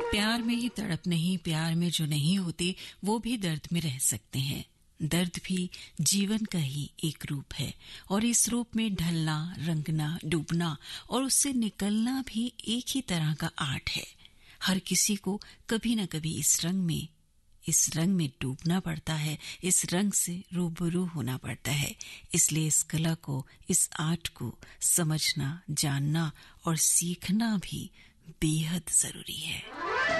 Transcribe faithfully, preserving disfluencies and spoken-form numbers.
प्यार में ही तड़प नहीं, प्यार में जो नहीं होते वो भी दर्द में रह सकते हैं। दर्द भी जीवन का ही एक रूप है और इस रूप में ढलना, रंगना, डूबना और उससे निकलना भी एक ही तरह का आर्ट है। हर किसी को कभी न कभी इस रंग में इस रंग में डूबना पड़ता है, इस रंग से रूबरू होना पड़ता है। इसलिए इस कला को, इस आर्ट को समझना, जानना और सीखना भी बेहद जरूरी है।